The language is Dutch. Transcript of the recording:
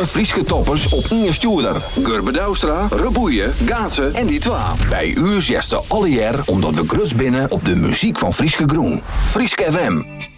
alle Frieske toppers op Inge Stuurder. Gurbe Douwstra, Reboeien, Gaatsen en die twa. Bij u zegt ze alle jaar omdat we grus binnen op de muziek van Frieske Groen. Frieske FM.